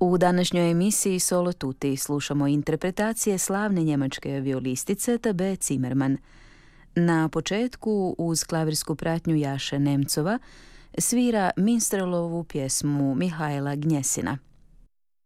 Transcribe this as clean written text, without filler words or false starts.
U današnjoj emisiji Solo Tutti slušamo interpretacije slavne njemačke violistice Tabe Zimmermann. Na početku, uz klavirsku pratnju Jaše Nemcova, svira Minstrelovu pjesmu Mihajla Gnjesina.